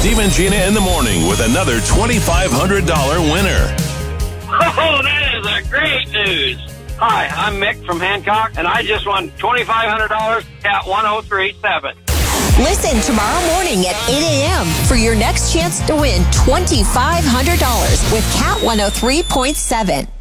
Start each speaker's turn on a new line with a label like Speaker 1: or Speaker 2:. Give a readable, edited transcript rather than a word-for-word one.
Speaker 1: Steve and Gina in the morning with another $2,500 winner.
Speaker 2: Oh, that is a great news. Hi, I'm Mick from Hancock, and I just won $2,500 at 1037.
Speaker 3: Listen tomorrow morning at 8 a.m. for your next chance to win $2,500 with Cat 103.7.